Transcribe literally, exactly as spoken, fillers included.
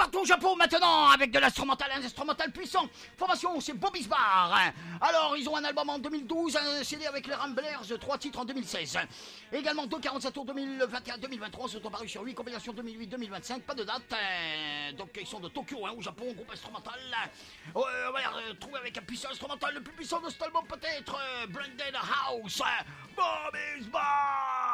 partons au Japon maintenant avec de l'instrumental, un instrumental puissant. Formation, c'est Bobby's Bar. Alors, ils ont un album en deux mille douze, un C D avec les Ramblers, trois titres en deux mille seize. Également deux quarante-sept tours deux mille vingt et un deux mille vingt-trois, sont apparus sur huit compilations deux mille huit deux mille vingt-cinq, pas de date. Euh, donc, ils sont de Tokyo, hein, au Japon, groupe instrumental. Euh, on va les retrouver avec un puissant instrumental, le plus puissant de cet album peut-être, euh, Branded House, Bobby's Bar.